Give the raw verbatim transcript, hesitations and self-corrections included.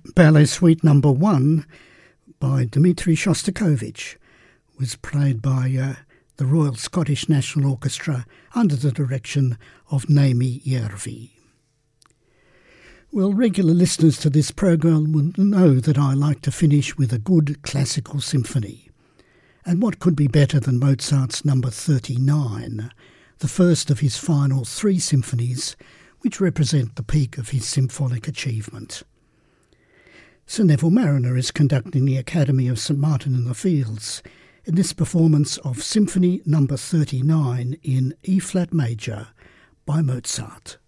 Ballet Suite Number One by Dmitri Shostakovich was played by uh, the Royal Scottish National Orchestra under the direction of Naomi Järvi. Well, regular listeners to this program will know that I like to finish with a good classical symphony. And what could be better than Mozart's number thirty-nine, the first of his final three symphonies, which represent the peak of his symphonic achievement. Sir Neville Marriner is conducting the Academy of St Martin in the Fields in this performance of Symphony number thirty-nine in E-flat major by Mozart.